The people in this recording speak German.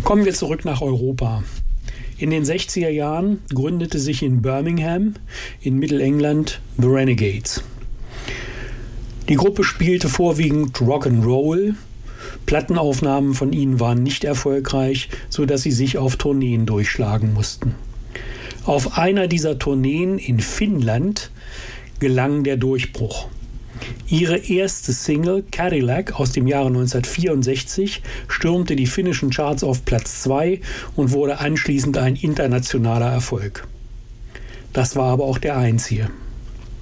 Kommen wir zurück nach Europa. In den 60er Jahren gründete sich in Birmingham in Mittelengland The Renegades. Die Gruppe spielte vorwiegend Rock'n'Roll. Plattenaufnahmen von ihnen waren nicht erfolgreich, sodass sie sich auf Tourneen durchschlagen mussten. Auf einer dieser Tourneen in Finnland gelang der Durchbruch. Ihre erste Single Cadillac aus dem Jahre 1964 stürmte die finnischen Charts auf Platz 2 und wurde anschließend ein internationaler Erfolg. Das war aber auch der einzige.